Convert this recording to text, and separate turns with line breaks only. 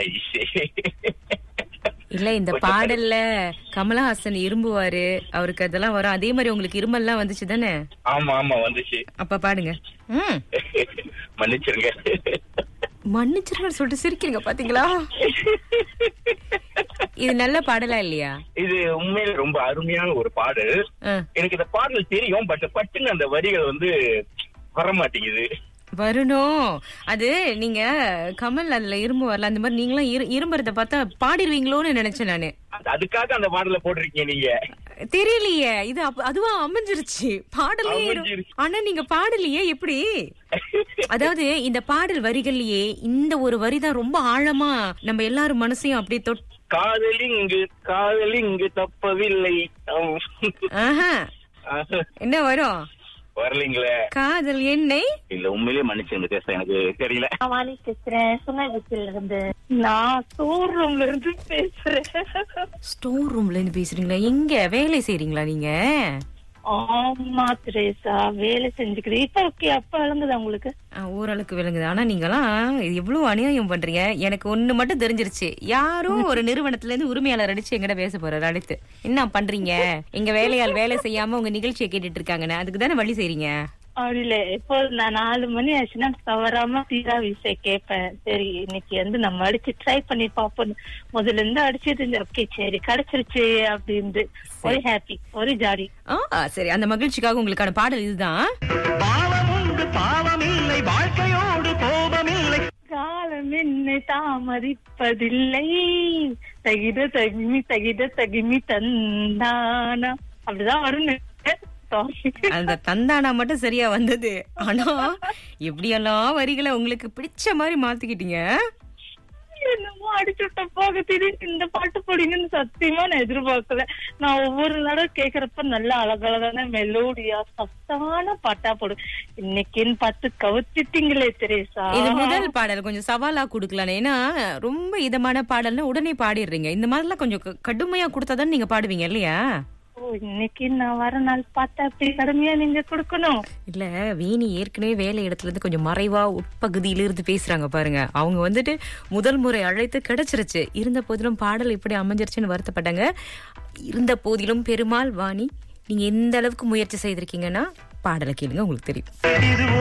இல்ல இந்த பாடல்ல கமலஹாசன் இரும்புவாரு, அவருக்கு அதெல்லாம் வரும். அதே மாதிரி உங்களுக்கு இருமல்லாம் வந்துச்சு தானே?
ஆமா ஆமா வந்துச்சு.
அப்ப பாடுங்க.
மன்னிச்சிருங்க.
மன்னிச்சிருங்க சொல்லிட்டு சிரிக்கிறீங்க பாத்தீங்களா? இது நல்ல பாடலா இல்லையா?
இது உண்மையில ரொம்ப அருமையான ஒரு பாடல். எனக்கு இந்த பாடல் தெரியும், பட் பட்டுன்னு அந்த வரிகள் வர மாட்டேங்குது.
வரணும். அது நீங்க கமல் அதுல இரும்பு வரல, அந்த மாதிரி நீங்களும் இரும்புறத பார்த்தா பாடிடுவீங்களோன்னு நினைச்சேன் நானு.
அதுக்காக அந்த பாடல போட்டிருக்கீங்க நீங்க.
தெரியலையே, இது அதுவா அமைஞ்சிருச்சு பாடலே. ஆனா நீங்க பாடலையே எப்படி? அதாவது இந்த பாடல் வரிகள்லயே இந்த ஒரு வரிதான் ரொம்ப ஆழமா நம்ம எல்லாரும் மனசையும் அப்படியே தொட்டு,
காதலிங்கு தப்பவில்லை.
என்ன வரும்?
வரலீங்களே.
காதல் எண்ணெய்
இல்ல, உண்மையிலேயே மன்னிச்சுங்க பேச, எனக்கு தெரியல.
வாணி பேசுறேன், சுங்கபுத்தில இருந்து. நான் ஸ்டோர் ரூம்ல இருந்து பேசுறேன்.
ஸ்டோர் ரூம்ல இருந்து பேசுறீங்களா? எங்க வேலை செய்றீங்களா நீங்க?
ஆமா திரேசா, வேலை செஞ்சுக்கிறேன். இப்ப ஓகே, அப்ப விளங்குதா உங்களுக்கு?
ஓரளவுக்கு விளங்குது. ஆனா நீங்களாம் எவ்வளவு அநியாயம் பண்றீங்க. எனக்கு ஒண்ணு மட்டும் தெரிஞ்சிருச்சு. யாரும் ஒரு நிறுவனத்துல இருந்து உரிமையாளர் அடிச்சு எங்கிட்ட பேச போறாரு. அடுத்து என்ன பண்றீங்க? எங்க வேலையால் வேலை செய்யாம உங்க நிகழ்ச்சியை கேட்டுட்டு இருக்காங்கன்னு அதுக்கு தானே வழி செய்றீங்க.
இல்ல, இப்போ நான் 4 மணி ஆச்சுன்னா தவறாம தீரா விசை கேட்பேன். சரி, இன்னைக்கு நம்ம அடிச்சு ட்ரை பண்ணி பாப்போம். முதல்ல இருந்து அடிச்சது ஓகே, சரி கிடைச்சிருச்சு அப்படின்னு ஒரு ஹாப்பி, ஒரு ஜாலி.
சரி, அந்த மகிழ்ச்சிக்காக உங்களுக்கான பாடல் இதுதான்.
காலம் என்னை தாமதிப்பதில்லை, தகித தகிமி தந்தானா, அப்படிதான் வரும்.
அந்த தந்தானா மட்டும் சரியா வந்தது. ஆனா எப்படியெல்லாம் வரிகளை உங்களுக்கு பிடிச்ச மாதிரி மாத்திக்கிட்டீங்க.
என்னமோ அடிச்சுட்ட போக திடீர்னு இந்த பாட்டு போடுங்கன்னு சத்தியமா நான் எதிர்பார்க்கல. நான் ஒவ்வொரு தடவை கேக்குறப்ப நல்ல அழகழகான மெலோடியா சத்தான பாட்டா போடும். இன்னைக்குன்னு பார்த்து கவுத்திட்டீங்களே திரேசா.
இது முதல் பாடல் கொஞ்சம் சவாலா குடுக்கலாம். ஏன்னா ரொம்ப இதமான பாடல்னா உடனே பாடிடுறீங்க. இந்த மாதிரி எல்லாம் கொஞ்சம் கடுமையா கொடுத்தாதான் நீங்க பாடுவீங்க இல்லையா?
இன்னைக்கு நான் வர நாள் பார்த்தா அப்படி கடுமையா நீங்க கொடுக்கணும்.
இல்ல, வீணி ஏற்கனவே வேலை இடத்துல இருந்து கொஞ்சம் மறைவா உட்பகுதியில இருந்து பேசுறாங்க பாருங்க. அவங்க முதல் முறை அழைத்து கிடைச்சிருச்சு. இருந்த போதிலும் பாடல் இப்படி அமைஞ்சிருச்சுன்னு வருத்தப்பட்டாங்க. இருந்த போதிலும் பெருமாள் வாணி, நீங்க எந்த அளவுக்கு முயற்சி செய்திருக்கீங்கன்னா பாடலை கேளுங்க, உங்களுக்கு தெரியும்.